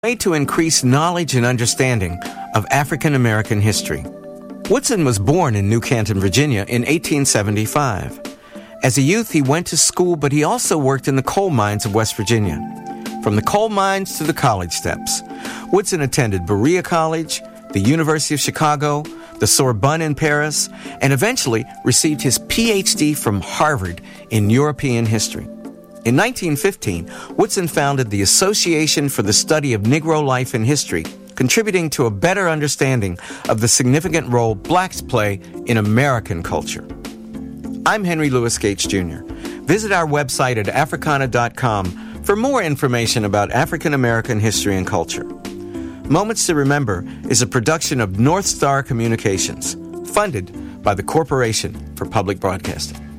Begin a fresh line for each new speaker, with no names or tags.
way to increase knowledge and understanding of African American history. Woodson was born in New Canton, Virginia in 1875. As a youth, he went to school, but he also worked in the coal mines of West Virginia. From the coal mines to the college steps, Woodson attended Berea College, the University of Chicago, the Sorbonne in Paris, and eventually received his Ph.D. from Harvard in European history. In 1915, Woodson founded the Association for the Study of Negro Life and History, contributing to a better understanding of the significant role blacks play in American culture. I'm Henry Louis Gates, Jr. Visit our website at Africana.com for more information about African American history and culture. Moments to Remember is a production of North Star Communications, funded by the Corporation for Public Broadcasting.